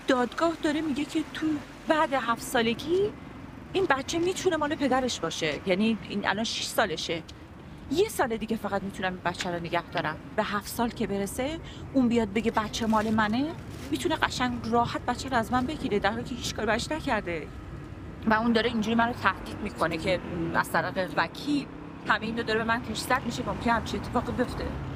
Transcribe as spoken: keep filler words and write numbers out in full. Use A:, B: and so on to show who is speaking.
A: دادگاه داره میگه که تو بعد هفت سالگی این بچه میتونه مال پدرش باشه، یعنی این الان شش سالشه، یه سال دیگه فقط میتونم این بچه رو نگه دارم. به هفت سال که برسه اون بیاد بگه بچه مال منه، میتونه قشنگ راحت بچه رو از من بگیره در حالی که هیچ کاری بهش نکرده. و اون داره اینجوری منو تهدید میکنه که از طریق وکیل همه اینو داره به من پیشزد میشه، ممکنه همچین اتفاقی بیفته.